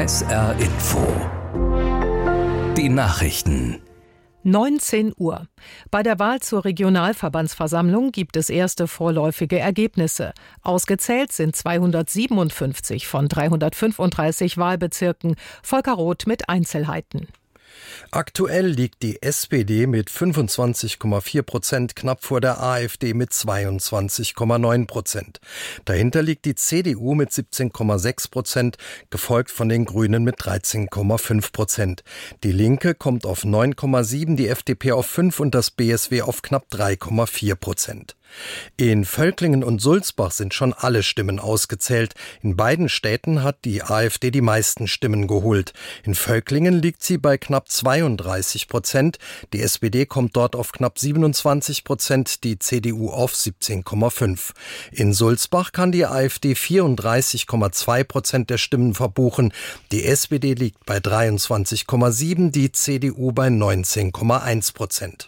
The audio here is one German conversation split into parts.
SR Info. Die Nachrichten. 19 Uhr. Bei der Wahl zur Regionalverbandsversammlung gibt es erste vorläufige Ergebnisse. Ausgezählt sind 257 von 335 Wahlbezirken. Volker Roth mit Einzelheiten. Aktuell liegt die SPD mit 25,4% knapp vor der AfD mit 22,9%. Dahinter liegt die CDU mit 17,6%, gefolgt von den Grünen mit 13,5%. Die Linke kommt auf 9,7%, die FDP auf 5% und das BSW auf knapp 3,4%. In Völklingen und Sulzbach sind schon alle Stimmen ausgezählt. In beiden Städten hat die AfD die meisten Stimmen geholt. In Völklingen liegt sie bei knapp 32%. Die SPD kommt dort auf knapp 27%, die CDU auf 17,5%. In Sulzbach kann die AfD 34,2% der Stimmen verbuchen. Die SPD liegt bei 23,7%, die CDU bei 19,1%.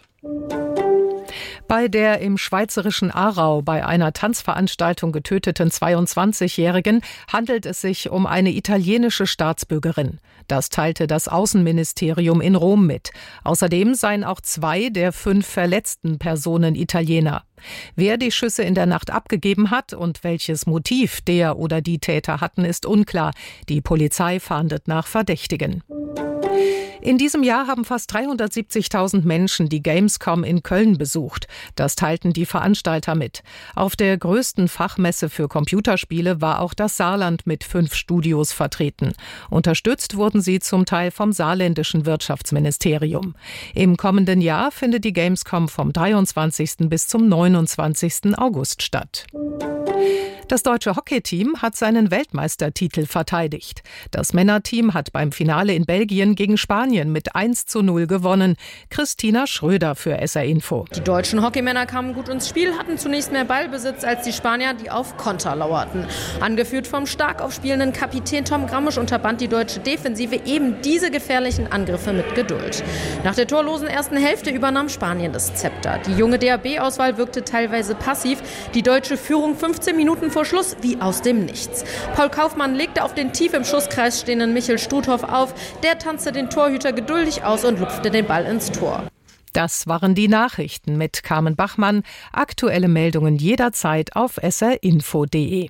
Bei der im schweizerischen Aarau bei einer Tanzveranstaltung getöteten 22-Jährigen handelt es sich um eine italienische Staatsbürgerin. Das teilte das Außenministerium in Rom mit. Außerdem seien auch 2 der 5 verletzten Personen Italiener. Wer die Schüsse in der Nacht abgegeben hat und welches Motiv der oder die Täter hatten, ist unklar. Die Polizei fahndet nach Verdächtigen. In diesem Jahr haben fast 370.000 Menschen die Gamescom in Köln besucht. Das teilten die Veranstalter mit. Auf der größten Fachmesse für Computerspiele war auch das Saarland mit 5 Studios vertreten. Unterstützt wurden sie zum Teil vom saarländischen Wirtschaftsministerium. Im kommenden Jahr findet die Gamescom vom 23. bis zum 29. August statt. Das deutsche Hockeyteam hat seinen Weltmeistertitel verteidigt. Das Männerteam hat beim Finale in Belgien gegen Spanien mit 1:0 gewonnen. Christina Schröder für SR Info. Die deutschen Hockeymänner kamen gut ins Spiel, hatten zunächst mehr Ballbesitz als die Spanier, die auf Konter lauerten. Angeführt vom stark aufspielenden Kapitän Tom Grammisch unterband die deutsche Defensive eben diese gefährlichen Angriffe mit Geduld. Nach der torlosen ersten Hälfte übernahm Spanien das Zepter. Die junge DAB-Auswahl wirkte teilweise passiv. Die deutsche Führung 15 Minuten vor Schluss wie aus dem Nichts. Paul Kaufmann legte auf den tief im Schusskreis stehenden Michel Stuthoff auf. Der tanzte den Torhüter geduldig aus und lupfte den Ball ins Tor. Das waren die Nachrichten mit Carmen Bachmann. Aktuelle Meldungen jederzeit auf srinfo.de.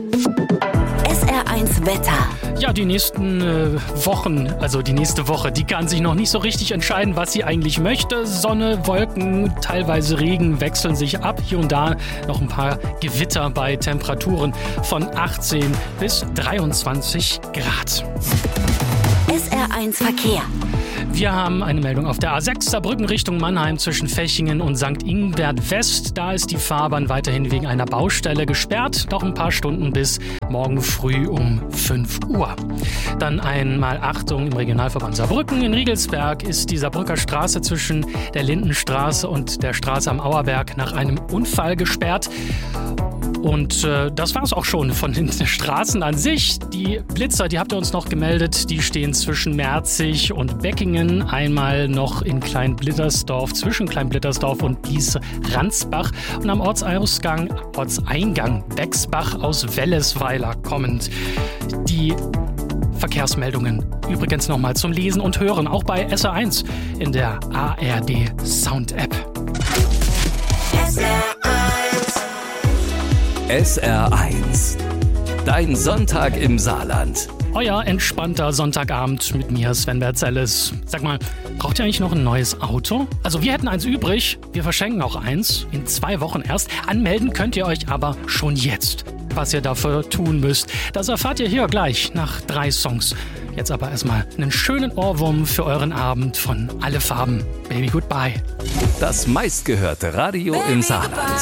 SR1 Wetter. Ja, die nächsten Wochen, also die nächste Woche, die kann sich noch nicht so richtig entscheiden, was sie eigentlich möchte. Sonne, Wolken, teilweise Regen wechseln sich ab. Hier und da noch ein paar Gewitter bei Temperaturen von 18 bis 23 Grad. SR1 Verkehr. Wir haben eine Meldung auf der A6 Saarbrücken Richtung Mannheim zwischen Fechingen und St. Ingbert West. Da ist die Fahrbahn weiterhin wegen einer Baustelle gesperrt. Noch ein paar Stunden bis morgen früh um 5 Uhr. Dann einmal Achtung im Regionalverband Saarbrücken. In Riegelsberg ist die Saarbrücker Straße zwischen der Lindenstraße und der Straße am Auerberg nach einem Unfall gesperrt. Und das war es auch schon von den Straßen an sich. Die Blitzer, die habt ihr uns noch gemeldet, die stehen zwischen Merzig und Beckingen. Einmal noch in Kleinblittersdorf, zwischen Kleinblittersdorf und Bies-Ransbach. Und am Ortseingang Bexbach aus Wellesweiler kommend. Die Verkehrsmeldungen übrigens nochmal zum Lesen und Hören, auch bei SR1 in der ARD Sound App. SR1. Dein Sonntag im Saarland. Euer entspannter Sonntagabend mit mir, Sven Berzelles. Sag mal, braucht ihr eigentlich noch ein neues Auto? Also wir hätten eins übrig. Wir verschenken auch eins. In 2 Wochen erst. Anmelden könnt ihr euch aber schon jetzt. Was ihr dafür tun müsst, das erfahrt ihr hier gleich nach 3 Songs. Jetzt aber erstmal einen schönen Ohrwurm für euren Abend von Alle Farben. Baby Goodbye. Das meistgehörte Radio im Saarland.